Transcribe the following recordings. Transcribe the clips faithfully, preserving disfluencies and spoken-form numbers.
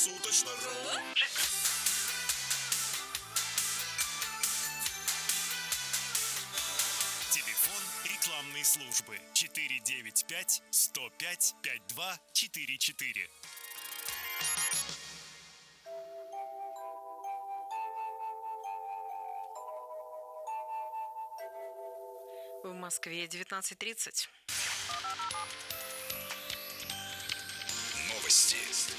Круглосуточно.ру. Телефон рекламной службы четыре девять пять сто пять пять два четыре четыре. В Москве девятнадцать тридцать. Новости.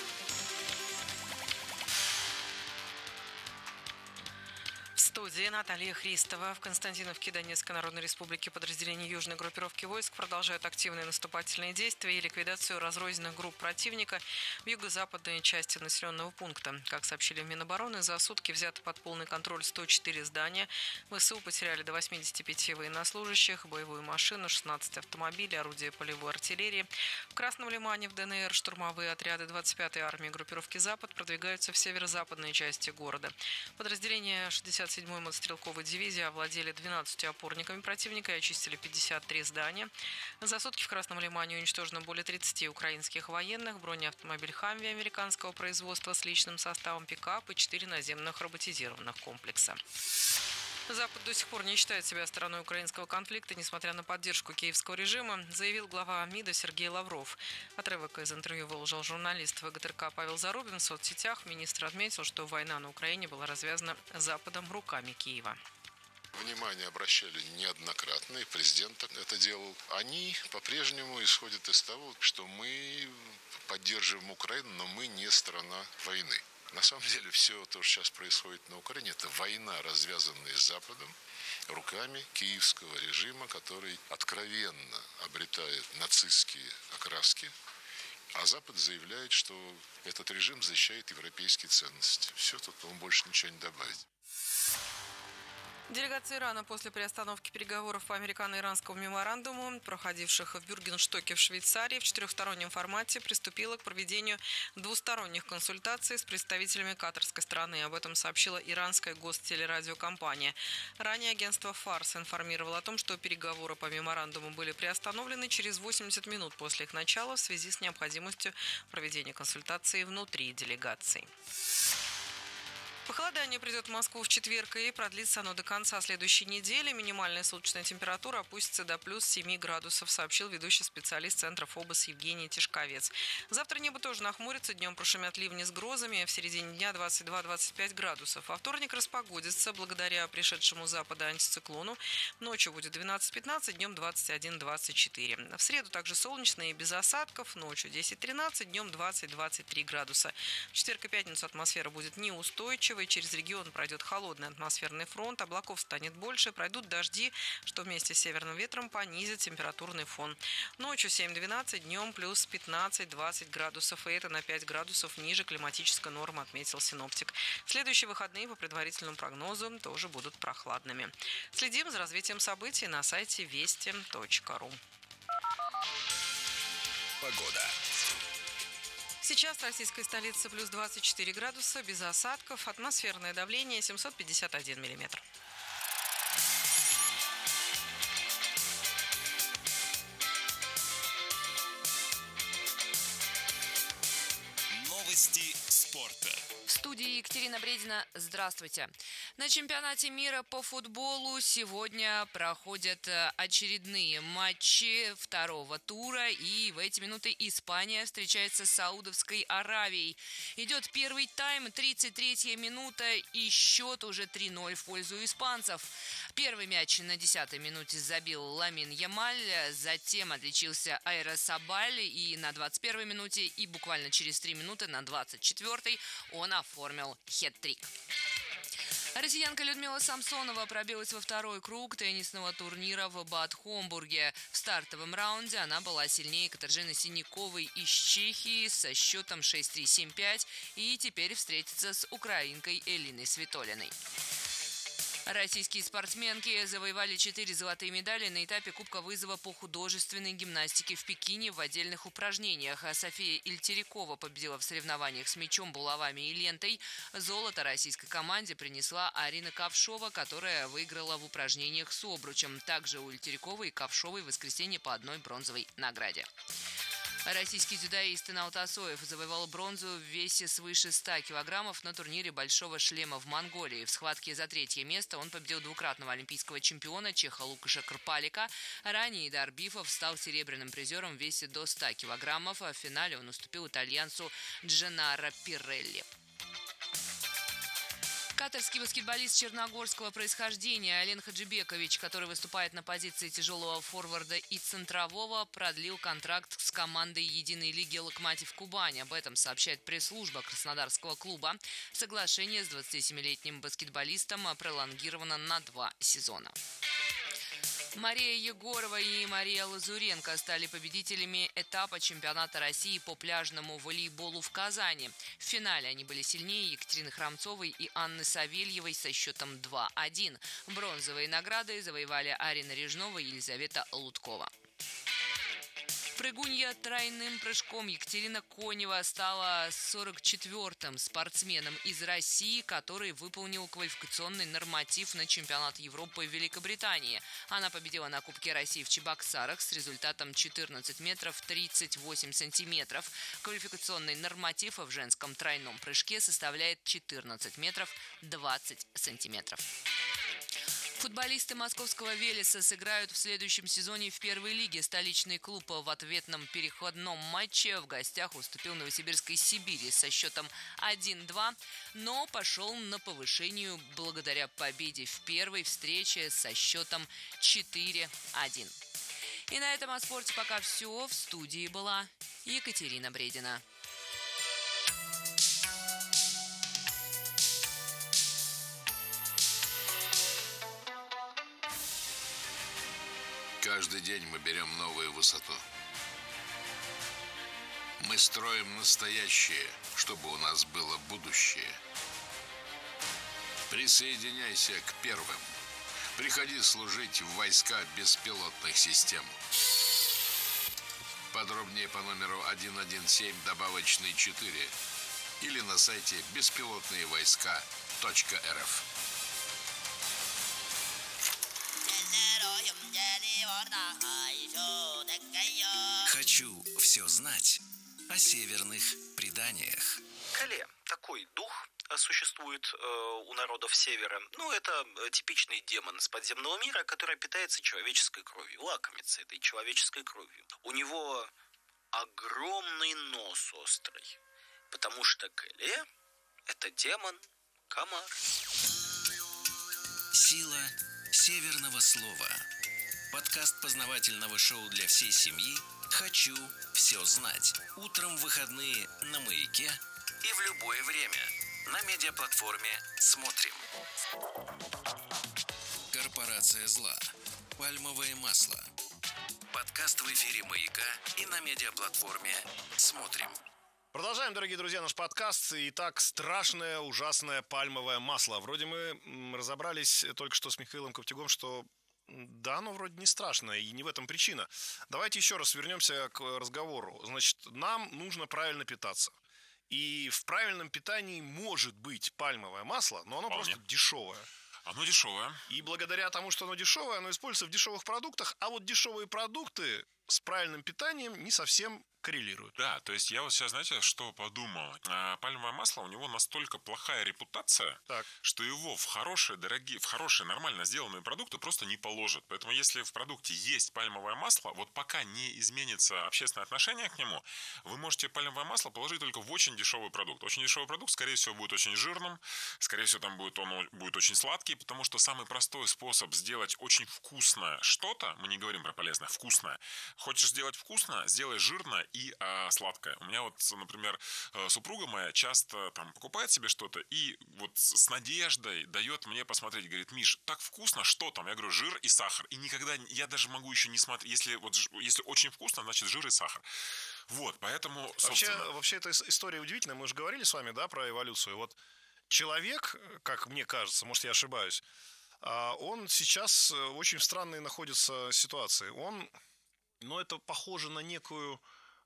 В студии Наталья Христова. В Константиновке Донецкой Народной Республики подразделения южной группировки войск продолжают активные наступательные действия и ликвидацию разрозненных групп противника в юго-западной части населенного пункта. Как сообщили в Минобороны, за сутки взято под полный контроль сто четыре здания. ВСУ потеряли до восьмидесяти пяти военнослужащих, боевую машину, шестнадцать автомобилей, орудия полевой артиллерии. В Красном Лимане в ДНР штурмовые отряды двадцать пятой армии группировки «Запад» продвигаются в северо-западной части города. Подразделения шестьдесят седьмой мотострелковой дивизии овладели двенадцатью опорниками противника и очистили пятьдесят три здания. За сутки в Красном Лимане уничтожено более тридцати украинских военных, бронеавтомобиль «Хамви» американского производства с личным составом, пикап и четыре наземных роботизированных комплекса. Запад до сих пор не считает себя стороной украинского конфликта, несмотря на поддержку киевского режима, заявил глава МИДа Сергей Лавров. Отрывок из интервью выложил журналист ВГТРК Павел Зарубин. В соцсетях министр отметил, что война на Украине была развязана Западом руками Киева. Внимание обращали неоднократно, и президент это делал. Они по-прежнему исходят из того, что мы поддерживаем Украину, но мы не страна войны. На самом деле все то, что сейчас происходит на Украине, это война, развязанная с Западом руками киевского режима, который откровенно обретает нацистские окраски, а Запад заявляет, что этот режим защищает европейские ценности. Все, тут, по-моему, больше ничего не добавить. Делегация Ирана после приостановки переговоров по американо-иранскому меморандуму, проходивших в Бюргенштоке в Швейцарии, в четырехстороннем формате приступила к проведению двусторонних консультаций с представителями катарской страны. Об этом сообщила иранская гостелерадиокомпания. Ранее агентство «Фарс» информировало о том, что переговоры по меморандуму были приостановлены через восемьдесят минут после их начала в связи с необходимостью проведения консультаций внутри делегаций. Похолодание придет в Москву в четверг и продлится оно до конца следующей недели. Минимальная суточная температура опустится до плюс семи градусов, сообщил ведущий специалист Центра ФОБОС Евгений Тишковец. Завтра небо тоже нахмурится, днем прошумят ливни с грозами, в середине дня двадцать два - двадцать пять градусов. Во вторник распогодится благодаря пришедшему с запада антициклону. Ночью будет двенадцать - пятнадцать, днем двадцать один - двадцать четыре. В среду также солнечно и без осадков, ночью десять - тринадцать, днем двадцать - двадцать три градуса. В четверг и пятницу атмосфера будет неустойчивой. Через регион пройдет холодный атмосферный фронт, облаков станет больше, пройдут дожди, что вместе с северным ветром понизит температурный фон. Ночью семь - двенадцать, днем плюс пятнадцать - двадцать градусов, и это на пять градусов ниже климатической нормы, отметил синоптик. Следующие выходные, по предварительному прогнозу, тоже будут прохладными. Следим за развитием событий на сайте вести точка ру. Погода. Сейчас в российской столице плюс двадцать четыре градуса, без осадков, атмосферное давление семьсот пятьдесят один миллиметр. Новости спорта. В студии Екатерина Бредина. Здравствуйте. На чемпионате мира по футболу сегодня проходят очередные матчи второго тура. И в эти минуты Испания встречается с Саудовской Аравией. Идет первый тайм, тридцать третья минута, и счет уже три ноль в пользу испанцев. Первый мяч на десятой минуте забил Ламин Ямаль, затем отличился Айросабаль, и на двадцать первой минуте, и буквально через три минуты на двадцать четвёртой он оформил хет-трик. Россиянка Людмила Самсонова пробилась во второй круг теннисного турнира в Бад Хомбурге. В стартовом раунде она была сильнее Катаржины Синяковой из Чехии со счетом шесть три - семь пять и теперь встретится с украинкой Элиной Свитолиной. Российские спортсменки завоевали четыре золотые медали на этапе Кубка вызова по художественной гимнастике в Пекине в отдельных упражнениях. София Ильтерикова победила в соревнованиях с мячом, булавами и лентой. Золото российской команде принесла Арина Ковшова, которая выиграла в упражнениях с обручем. Также у Ильтериковой и Ковшовой в воскресенье по одной бронзовой награде. Российский дзюдоист Инал Тасоев завоевал бронзу в весе свыше ста килограммов на турнире «Большого шлема» в Монголии. В схватке за третье место он победил двукратного олимпийского чемпиона чеха Лукаша Крпалика. Ранее Идар Бифов стал серебряным призером в весе до ста килограммов, а в финале он уступил итальянцу Дженнаро Пирелли. Катарский баскетболист черногорского происхождения Ален Хаджибекович, который выступает на позиции тяжелого форварда и центрового, продлил контракт с командой единой лиги «Локомотив Кубань». Об этом сообщает пресс-служба краснодарского клуба. Соглашение с двадцатисемилетним баскетболистом пролонгировано на два сезона. Мария Егорова и Мария Лазуренко стали победителями этапа чемпионата России по пляжному волейболу в Казани. В финале они были сильнее Екатерины Храмцовой и Анны Савельевой со счетом два один. Бронзовые награды завоевали Арина Режнова и Елизавета Луткова. Прыгунья тройным прыжком Екатерина Конева стала сорок четвёртым спортсменом из России, который выполнил квалификационный норматив на чемпионат Европы в Великобритании. Она победила на Кубке России в Чебоксарах с результатом четырнадцать метров тридцать восемь сантиметров. Квалификационный норматив в женском тройном прыжке составляет четырнадцать метров двадцать сантиметров. Футболисты московского «Велеса» сыграют в следующем сезоне в первой лиге. Столичный клуб в ответном переходном матче в гостях уступил Новосибирской «Сибири» со счетом один-два, но пошел на повышение благодаря победе в первой встрече со счетом четыре один. И на этом о спорте пока все. В студии была Екатерина Бредина. Каждый день мы берем новую высоту. Мы строим настоящее, чтобы у нас было будущее. Присоединяйся к первым. Приходи служить в войска беспилотных систем. Подробнее по номеру один один семь добавочный четыре или на сайте беспилотные войска точка эр эф. Хочу все знать о северных преданиях. Кале. Такой дух существует э, у народов Севера. Ну, это типичный демон из подземного мира, который питается человеческой кровью, лакомится этой человеческой кровью. У него огромный нос острый, потому что Кале – это демон-комар. Сила северного слова. Подкаст познавательного шоу для всей семьи «Хочу все знать». Утром в выходные на «Маяке» и в любое время на медиаплатформе «Смотрим». Корпорация зла. Пальмовое масло. Подкаст в эфире «Маяка» и на медиаплатформе «Смотрим». Продолжаем, дорогие друзья, наш подкаст. Итак, страшное, ужасное пальмовое масло. Вроде мы разобрались только что с Михаилом Ковтюгом, что да, оно вроде не страшное, и не в этом причина. Давайте еще раз вернемся к разговору. Значит, нам нужно правильно питаться. И в правильном питании может быть пальмовое масло, но оно Вполне. просто дешевое. Оно дешевое. И благодаря тому, что оно дешевое, оно используется в дешевых продуктах, а вот дешевые продукты с правильным питанием не совсем коррелируют. Да, то есть я вот сейчас, знаете, что подумал? А, пальмовое масло, у него настолько плохая репутация, Так. что его в хорошие, дорогие, в хорошие, нормально сделанные продукты просто не положат. Поэтому если в продукте есть пальмовое масло, вот пока не изменится общественное отношение к нему, вы можете пальмовое масло положить только в очень дешевый продукт. Очень дешевый продукт, скорее всего, будет очень жирным, скорее всего, там будет он будет очень сладкий, потому что самый простой способ сделать очень вкусное что-то, мы не говорим про полезное, вкусное. Хочешь сделать вкусно, сделай жирное и а, сладкое. У меня вот, например, супруга моя часто там покупает себе что-то и вот с надеждой дает мне посмотреть, говорит: Миш, так вкусно, что там? Я говорю: жир и сахар. И никогда, я даже могу еще не смотреть, если вот если очень вкусно, значит жир и сахар. Вот, поэтому, собственно... Вообще, вообще эта история удивительная. Мы уже говорили с вами, да, про эволюцию. Вот человек, как мне кажется, может, я ошибаюсь, он сейчас в очень странной находится ситуации. Он, ну, это похоже на некую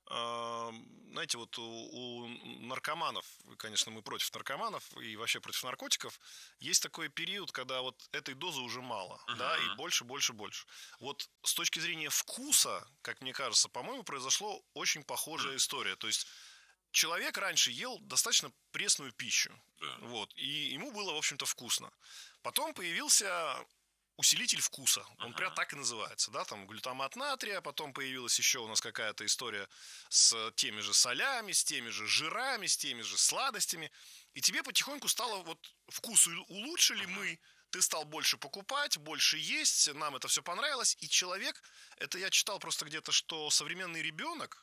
знаете, вот у, у наркоманов, конечно, мы против наркоманов и вообще против наркотиков, есть такой период, когда вот этой дозы уже мало, uh-huh. да, и больше, больше, больше. Вот с точки зрения вкуса, как мне кажется, по-моему, произошло очень похожая uh-huh. история. То есть человек раньше ел достаточно пресную пищу, uh-huh. вот, и ему было, в общем-то, вкусно. Потом появился усилитель вкуса, он uh-huh. прям так и называется, да, там глютамат натрия, потом появилась еще у нас какая-то история с теми же солями, с теми же жирами, с теми же сладостями, и тебе потихоньку стало вот вкус улучшили uh-huh. мы, ты стал больше покупать, больше есть, нам это все понравилось, и человек, это я читал просто где-то, что современный ребенок,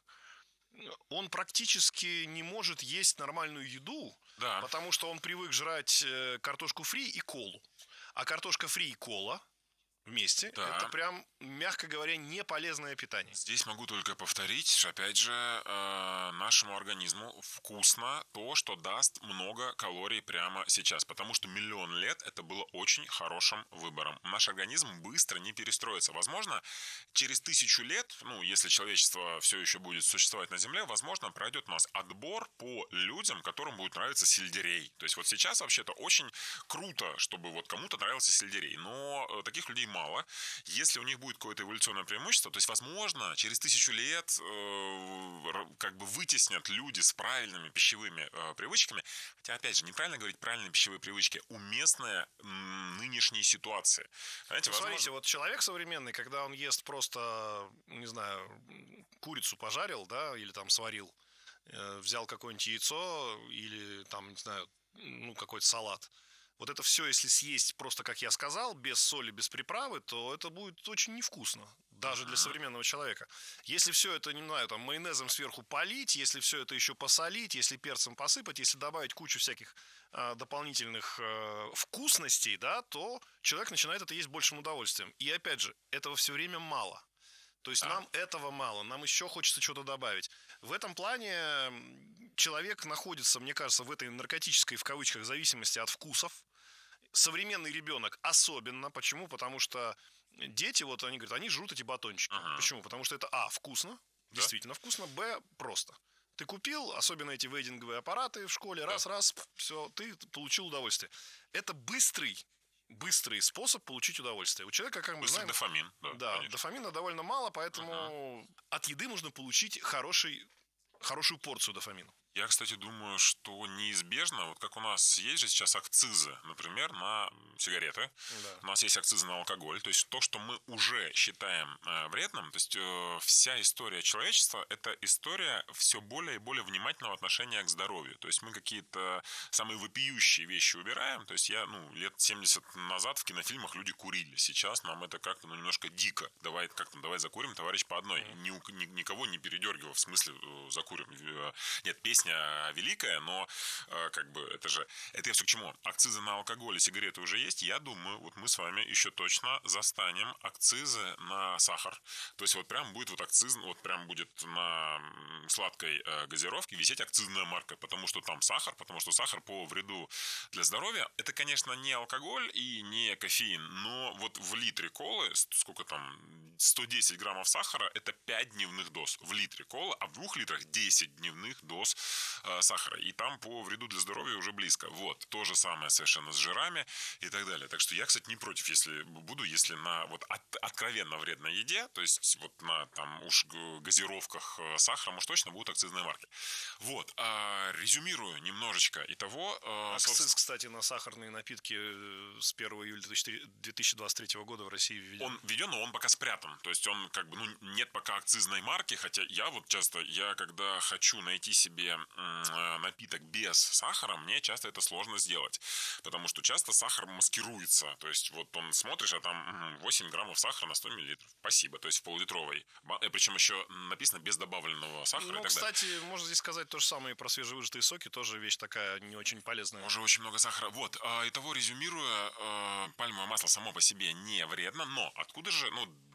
он практически не может есть нормальную еду, да. потому что он привык жрать картошку фри и колу. А картошка фри и кола вместе, да. это прям, мягко говоря, не полезное питание. Здесь могу только повторить, что, опять же, э, нашему организму вкусно то, что даст много калорий прямо сейчас. Потому что миллион лет это было очень хорошим выбором. Наш организм быстро не перестроится. Возможно, через тысячу лет, ну, если человечество все еще будет существовать на Земле, возможно, пройдет у нас отбор по людям, которым будет нравиться сельдерей. То есть вот сейчас вообще-то очень круто, чтобы вот кому-то нравился сельдерей. Но таких людей мало. Если у них будет какое-то эволюционное преимущество, то есть, возможно, через тысячу лет э, как бы вытеснят люди с правильными пищевыми э, привычками. Хотя, опять же, неправильно говорить правильные пищевые привычки, уместные м, нынешней ситуации. Знаете, ну, возможно... Смотрите, вот человек современный, когда он ест просто, не знаю, курицу пожарил, да, или там сварил, э, взял какое-нибудь яйцо или там, не знаю, ну, какой-то салат. Вот это все, если съесть просто, как я сказал, без соли, без приправы, то это будет очень невкусно, даже для современного человека. Если все это, не знаю, там, майонезом сверху полить, если все это еще посолить, если перцем посыпать, если добавить кучу всяких э, дополнительных э, вкусностей, да, то человек начинает это есть большим удовольствием. И опять же, этого все время мало. То есть а. нам этого мало, нам еще хочется что-то добавить. В этом плане человек находится, мне кажется, в этой наркотической, в кавычках, зависимости от вкусов. Современный ребенок особенно. Почему? Потому что дети, вот они говорят, они жрут эти батончики. Ага. Почему? Потому что это, а, вкусно, да? Действительно вкусно, б, просто. Ты купил, особенно эти вейдинговые аппараты в школе, раз-раз, да. все, ты получил удовольствие. Это быстрый, быстрый способ получить удовольствие. У человека, как мы быстрый знаем... дофамин. Да, да дофамина довольно мало, поэтому ага. от еды нужно получить хороший, хорошую порцию дофамина. Я, кстати, думаю, что неизбежно, вот как у нас есть же сейчас акцизы, например, на сигареты, да. у нас есть акцизы на алкоголь, то есть то, что мы уже считаем э, вредным, то есть э, вся история человечества – это история все более и более внимательного отношения к здоровью, то есть мы какие-то самые вопиющие вещи убираем, то есть я, ну, лет семьдесят назад в кинофильмах люди курили, сейчас нам это как-то, ну, немножко дико, давай, как там, давай закурим, товарищ, по одной, mm. ни, ни, никого не передергивая, в смысле э, закурим, нет, песня великая, но э, как бы это же... Это я все к чему? Акцизы на алкоголь и сигареты уже есть. Я думаю, вот мы с вами еще точно застанем акцизы на сахар. То есть вот прям будет вот акциз, вот прям будет на сладкой э, газировке висеть акцизная марка, потому что там сахар, потому что сахар по вреду для здоровья. Это, конечно, не алкоголь и не кофеин, но вот в литре колы, сколько там, сто десять граммов сахара, это пять дневных доз в литре колы, а в двух литрах десять дневных доз сахара. И там по вреду для здоровья уже близко. Вот. То же самое совершенно с жирами и так далее. Так что я, кстати, не против, если буду, если на вот от, откровенно вредной еде, то есть вот на там уж газировках сахара, уж точно будут акцизные марки. Вот. А, резюмирую немножечко. Итого... А, Акциз, собственно... кстати, на сахарные напитки с первого июля две тысячи двадцать третьего года в России введен. Он введен, но он пока спрятан. То есть он как бы, ну, нет пока акцизной марки, хотя я вот часто, я когда хочу найти себе напиток без сахара, мне часто это сложно сделать, потому что часто сахар маскируется, то есть вот он смотришь, а там восемь граммов сахара на сто миллилитров, спасибо, то есть в пол-литровой, причем еще написано без добавленного сахара. Ну, и так кстати, далее. Можно здесь сказать то же самое и про свежевыжатые соки, тоже вещь такая не очень полезная. Уже очень много сахара. Вот, итого резюмируя, пальмовое масло само по себе не вредно, но откуда же, ну,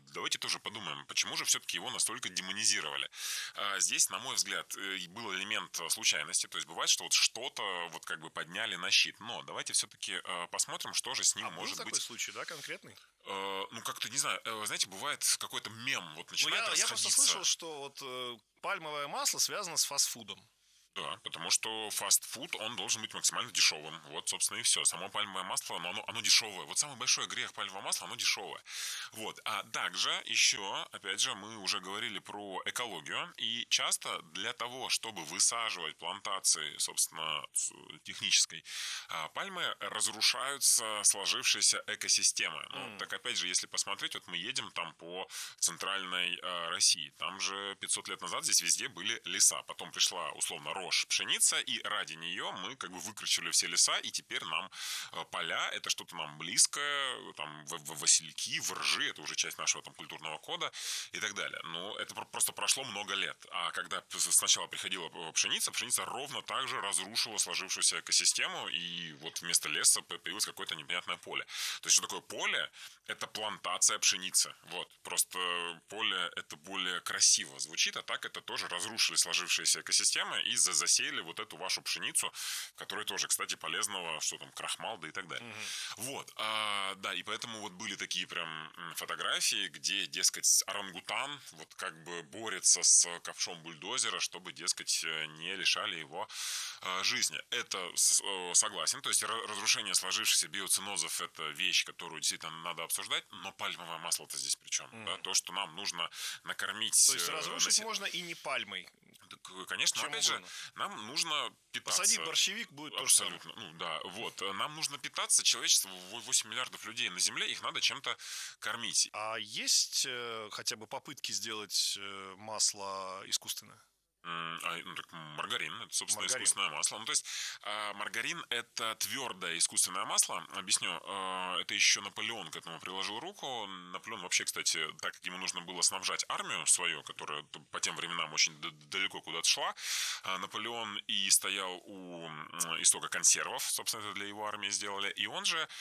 давайте тоже подумаем, почему же все-таки его настолько демонизировали. Здесь, на мой взгляд, был элемент случайности, то есть бывает, что вот что-то вот как бы подняли на щит, но давайте все-таки посмотрим, что же с ним а может был быть. такой случай, да, конкретный? Ну, как-то, не знаю, знаете, бывает какой-то мем, вот начинает ну, я, расходиться. Я просто слышал, что вот э, пальмовое масло связано с фастфудом. Да, потому что фастфуд, он должен быть максимально дешевым. Вот, собственно, и все. Само пальмовое масло, оно, оно, оно дешевое. Вот самый большой грех пальмового масла, оно дешевое. Вот. А также еще, опять же, мы уже говорили про экологию. И часто для того, чтобы высаживать плантации, собственно, технической пальмы, разрушаются сложившиеся экосистемы. Ну, mm. так, опять же, если посмотреть, вот мы едем там по центральной э, России. Там же пятьсот лет назад здесь везде были леса. Потом пришла, условно, рожь, пшеница, и ради нее мы как бы выкручивали все леса, и теперь нам поля, это что-то нам близкое, там, в, в васильки, в ржи, это уже часть нашего там культурного кода и так далее. Но это просто прошло много лет. А когда сначала приходила пшеница, пшеница ровно так же разрушила сложившуюся экосистему, и вот вместо леса появилось какое-то непонятное поле. То есть, что такое поле? Это плантация пшеницы. Вот. Просто поле это более красиво звучит, а так это тоже разрушили сложившиеся экосистемы и засеяли вот эту вашу пшеницу, которой тоже, кстати, полезного, что там, крахмал, да и так далее. Угу. Вот. А, да, и поэтому вот были такие прям фотографии, где, дескать, орангутан вот как бы борется с ковшом бульдозера, чтобы, дескать, не лишали его а, жизни. Это согласен. То есть разрушение сложившихся биоценозов — это вещь, которую действительно надо обсуждать, но пальмовое масло-то здесь при чем? Угу. Да? То, что нам нужно накормить... То есть разрушить насел... можно и не пальмой. Так, конечно, опять же, нам нужно питаться. Посадить борщевик, будет то же самое. Абсолютно. Ну да, вот. Нам нужно питаться. Человечество, восемь миллиардов людей на Земле, их надо чем-то кормить. А есть э, хотя бы попытки сделать э, масло искусственное? А, ну, так маргарин, это, собственно, маргарин. искусственное масло. Ну, то есть, а, маргарин – это твердое искусственное масло. Объясню, а, это еще Наполеон к этому приложил руку. Наполеон вообще, кстати, так как ему нужно было снабжать армию свою, которая по тем временам очень далеко куда-то шла, а, Наполеон и стоял у истока консервов, собственно, это для его армии сделали. И он же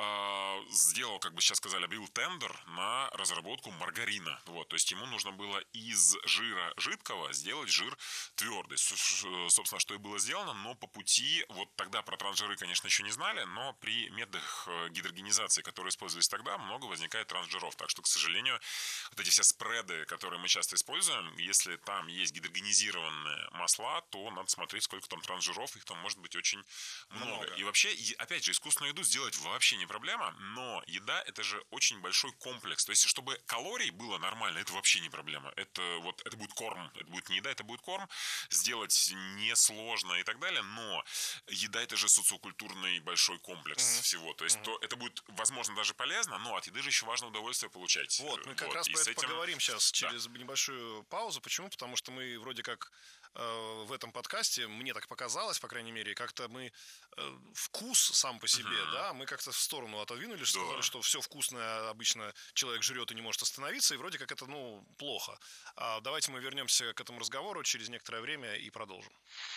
а, сделал, как бы сейчас сказали, объявил тендер на разработку маргарина. Вот, то есть, ему нужно было из жира жидкого сделать жир твердый. Собственно, что и было сделано, но по пути, вот тогда про трансжиры, конечно, еще не знали, но при методах гидрогенизации, которые использовались тогда, много возникает трансжиров. Так что, к сожалению, вот эти все спреды, которые мы часто используем, если там есть гидрогенизированные масла, то надо смотреть, сколько там трансжиров, их там может быть очень много. много. И вообще, опять же, искусственную еду сделать вообще не проблема, но еда — это же очень большой комплекс. То есть, чтобы калорий было нормально, это вообще не проблема. Это вот, это будет корм, это будет не еда, это будет корм, сделать несложно и так далее, но еда — это же социокультурный большой комплекс mm-hmm. всего, то есть mm-hmm. то это будет, возможно, даже полезно, но от еды же еще важно удовольствие получать. Вот, мы как вот. раз и про это этим... поговорим сейчас через да. небольшую паузу. Почему? Потому что мы вроде как э, в этом подкасте, мне так показалось, по крайней мере, как-то мы э, вкус сам по себе, mm-hmm. да, мы как-то в сторону отодвинули, да. сказали, что все вкусное обычно человек жрет и не может остановиться, и вроде как это, ну, плохо. А давайте мы вернемся к этому разговору через некоторое время и продолжим.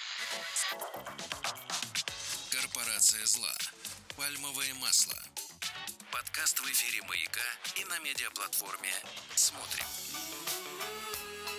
Корпорация зла. Пальмовое масло. Подкаст в эфире «Маяка» и на медиаплатформе «Смотрим».